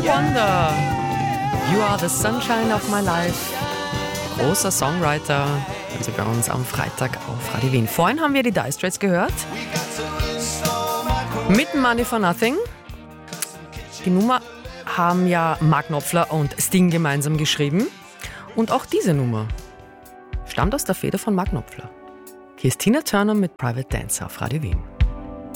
Wonder. You are the sunshine of my life. Großer Songwriter. Und sie bei uns am Freitag auf Radio Wien. Vorhin haben wir die Dire Straits gehört. Mit Money for Nothing. Die Nummer haben ja Mark Knopfler und Sting gemeinsam geschrieben. Und auch diese Nummer stammt aus der Feder von Mark Knopfler. Hier ist Tina Turner mit Private Dancer auf Radio Wien.